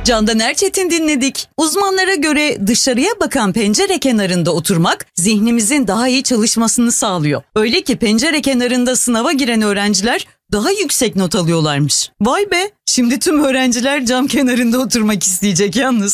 Candan Erçetin dinledik. Uzmanlara göre dışarıya bakan pencere kenarında oturmak zihnimizin daha iyi çalışmasını sağlıyor. Öyle ki pencere kenarında sınava giren öğrenciler daha yüksek not alıyorlarmış. Vay be! Şimdi tüm öğrenciler cam kenarında oturmak isteyecek yalnız.